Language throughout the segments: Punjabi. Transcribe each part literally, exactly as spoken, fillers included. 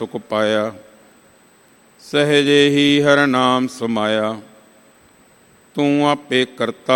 ਸੁਖ ਪਾਇਆ। ਸਹਿਜੇ ਹੀ ਹਰ ਨਾਮ ਸਮਾਇਆ। ਤੂੰ ਆਪੇ ਕਰਤਾ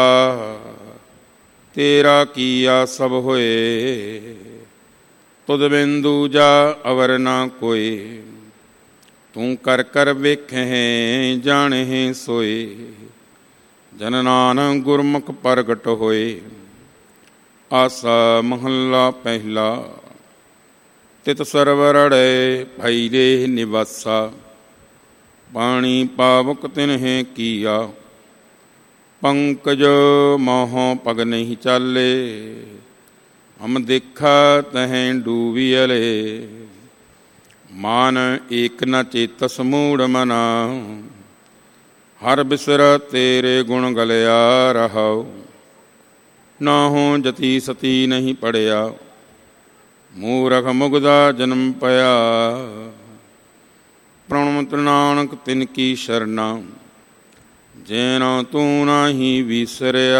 ਤੇਰਾ ਕੀਆ ਸਭ ਹੋਏ। ਤੁਧ ਬਿਨ ਦੂਜਾ ਅਵਰ ਨਾ ਕੋਈ। ਤੂੰ ਕਰ ਕਰ ਵੇਖਹਿ ਜਾਣਹਿ ਸੋਏ। ਜਨ ਨਾਨਕ ਗੁਰਮੁਖ ਪ੍ਰਗਟ ਹੋਏ। ਆਸਾ ਮਹੱਲਾ ਪਹਿਲਾ। ਤਿਤ ਸਰਬ ਰੜੈ ਭਈ ਰੇ ਨਿਵਾਸਾ। ਪਾਣੀ ਪਾਵਕ ਤਿਨਹਿ ਕੀਆ। ਪੰਕਜ ਮੋਹ ਪਗ ਨਹੀਂ ਚਾਲੇ। ਹਮ ਦੇਖਾ ਤਹਿ ਡੂਬੀਅਲੇ। ਮਾਨ ਏਕ ਨ ਚੇਤਸ ਮੂੜ ਮਨਾ। ਹਰ ਬਿਸਰ ਤੇਰੇ ਗੁਣ ਗਲਿਆ ਰਹਾਉ। ਨਾਹੂ ਜਤੀ ਸਤੀ ਨਹੀਂ ਪੜਿਆ। ਮੂਰਖ ਮੁਗਦਾ ਜਨਮ ਪਿਆ। ਪ੍ਰਣਮਤ ਨਾਨਕ ਤਿਨ ਕੀ ਸ਼ਰਨਾ। ਜੈਨੋ ਤੂੰ ਨਾਹੀ ਵਿਸਰਿਆ।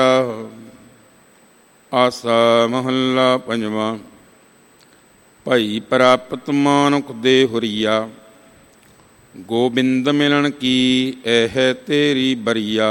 ਆਸਾ ਮਹੱਲਾ ਪੰਜਵਾਂ। ਭਈ ਪ੍ਰਾਪਤ ਮਾਨੁਖ ਦੇ ਹੁਰੀਆ। ਗੋਬਿੰਦ ਮਿਲਣ ਕੀ ਇਹ ਤੇਰੀ ਬਰੀਆ।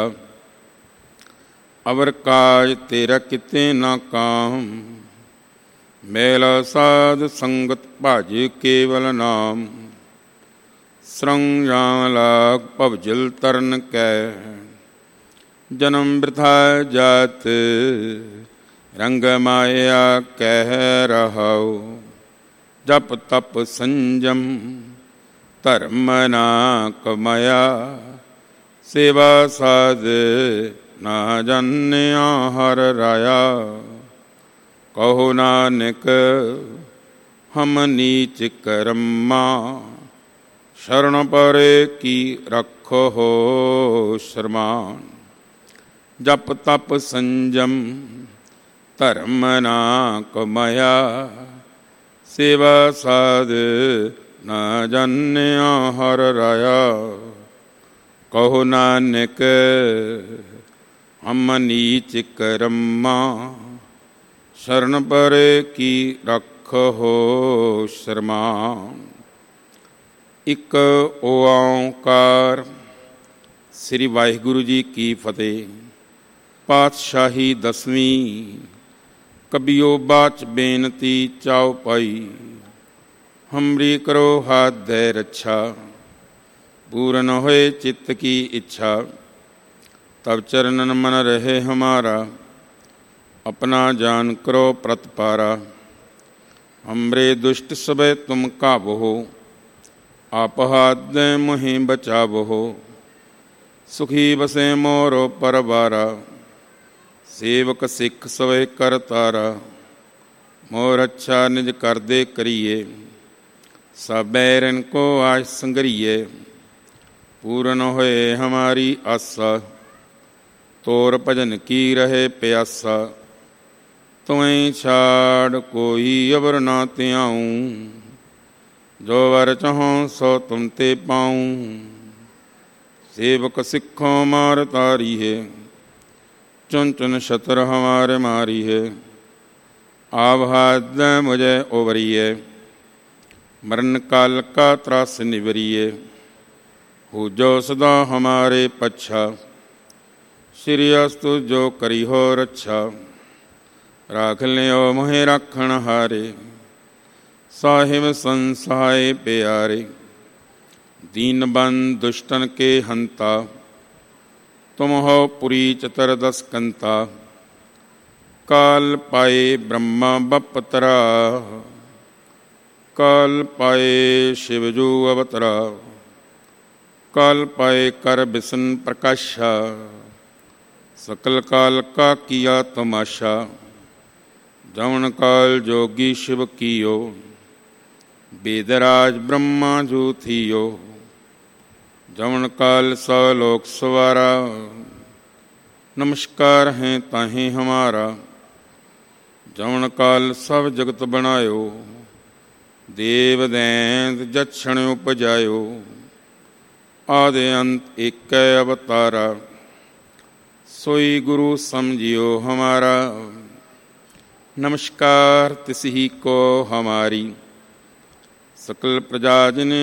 ਅਵਰ ਕਾਜ ਤੇਰਾ ਕਿਤੇ ਨਾ ਕਾਮ। ਮੇਲਾ ਸਾਧ ਸੰਗਤ ਭਜ ਕੇਵਲ ਨਾਮ। ਸਰੰਗ ਜਾਂ ਲਾਗ ਭਵਜਲ ਤਰਨ ਕੈ। ਜਨਮ ਬਿਰਥਾ ਜਾਤ ਰੰਗ ਮਾਇਆ ਕਹਿ ਰਹਾਉ। ਜਪ ਤਪ ਸੰਜਮ ਧਰਮ ਨਾ ਕਮਾਇਆ। ਸੇਵਾ ਸਾਧ ਨਾ ਜਾਣਿਆ ਹਰ ਰਾਇਆ। ਕਹੋ ਨਾਨਕ ਹਮ ਨੀਚ ਕਰਮਾ। ਸ਼ਰਨ ਪਰੇ ਕੀ ਰੱਖੋ ਹੋ ਸ਼ਰਮਾਨ। ਜਪ ਤਪ ਸੰਜਮ ਧਰਮ ਨਾ ਕਮਾਇਆ। ਸੇਵਾ ਸਾਧ ਨਾ ਜਾਣਿਆ ਹਰ ਰਾਇਆ। ਕਹੋ ਨਾਨਕ ਹਮ ਨੀਚ ਕਰਮਾ। ਸ਼ਰਨ ਪਰੇ ਕੀ ਰੱਖੋ ਹੋ ਸ਼ਰਮਾਨ। ਇੱਕ ਓਂਕਾਰ। ਸ੍ਰੀ ਵਾਹਿਗੁਰੂ ਜੀ ਕੀ ਫਤਿਹ। ਪਾਤਸ਼ਾਹੀ ਦਸਵੀਂ। ਕਬੀਓ ਬਾਚ ਬੇਨਤੀ ਚਾਉ ਪਾਈ। ਹਮਰੀ ਕਰੋ ਹਾਥ ਦੇ ਰੱਛਾ। ਪੂਰਨ ਹੋਏ ਚਿੱਤ ਕੀ ਇੱਛਾ। ਤਬ ਚਰਨਨ ਮਨ ਰਹੇ ਹਮਾਰਾ। ਆਪਣਾ ਜਾਨ ਕਰੋ ਪ੍ਰਤਪਾਰਾ। ਹਮਰੇ ਦੁਸ਼ਟ ਸਭੈ ਤੁਮ ਕਾਬੋ। ਆਪ ਹਾਥ ਮੁਹਿ ਬਚਾਵੋ। ਸੁਖੀ ਬਸੇ ਮੋਰੋ ਪਰਵਾਰਾ। ਸੇਵਕ ਸਿੱਖ ਸਵੇ ਕਰ ਤਾਰਾ। ਮੋਰ ਅੱਛਾ ਨਿਜ ਕਰਦੇ ਕਰੀਏ। ਸਬੈਰਨ ਕੋ ਆਸ਼ ਸੰਗਰੀਏ। ਪੂਰਨ ਹੋਏ ਹਮਾਰੀ ਆਸਾ। ਤੋਰ ਭਜਨ ਕੀ ਰਹੇ ਪਿਆਸਾ। ਤੁਮੈ ਛਾੜ ਕੋਈ ਅਵਰ ਨਾ ਧਿਆਉ। ਜੋ ਵਰ ਚਾਹੋ ਸੋ ਤੁਮ ਤੇ ਪਾਉ। ਸੇਵਕ ਸਿੱਖੋ ਮਾਰ ਤਾਰੀ ਹੈ। ਚੁਨ ਚੁਨ ਸ਼ਤਰ ਹਮਾਰੇ ਮਾਰੀ ਹੈ। ਆਵ ਹਾਥ ਮੁਝੇ ओवरिए। मरण काल का त्रास निवरिए। हो जो सदा हमारे पच्छा। श्री अस्तु जो करी हो रच्छा। राख लियो मोहे राखण हारे। साहिब संसहाय प्यारे। दीन बंद दुष्टन के हंता। तुम हो पुरी चतुर्दश कंता। काल पाए ब्रह्मा बपतरा। काल पाए शिवजू अवतरा। काल पाए कर बिसन प्रकाशा। सकल काल का किया तमाशा। जवन काल जोगी शिव कियो। वेदराज ब्रह्मा जू थियो। जवन काल सौ लोक सवारा। नमस्कार है ताहि हमारा। जवन काल सब जगत बनायो। देव दैंत जक्षण उपजायो। आदि अंत एक अवतारा। सोई गुरु समझियो हमारा। नमस्कार तिसही को हमारी। सकल प्रजा जिन